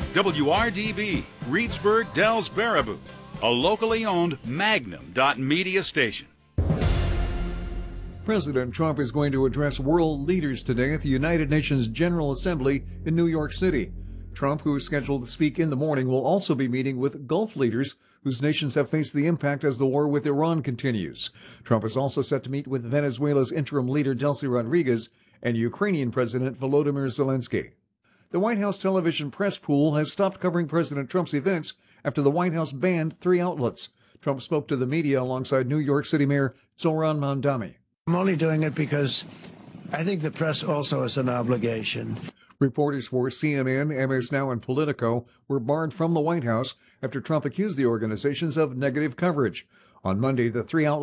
WRDB, Reedsburg, Dells, Baraboo, a locally owned Magnum.media station. President Trump is going to address world leaders today at the United Nations General Assembly in New York City. Trump, who is scheduled to speak in the morning, will also be meeting with Gulf leaders whose nations have faced the impact as the war with Iran continues. Trump is also set to meet with Venezuela's interim leader Delcy Rodriguez and Ukrainian President Volodymyr Zelensky. The White House television press pool has stopped covering President Trump's events after the White House banned 3 outlets. Trump spoke to the media alongside New York City Mayor Zohran Mamdani. I'm only doing it because I think the press also has an obligation. Reporters for CNN, MS Now, and Politico were barred from the White House after Trump accused the organizations of negative coverage. On Monday, the 3 outlets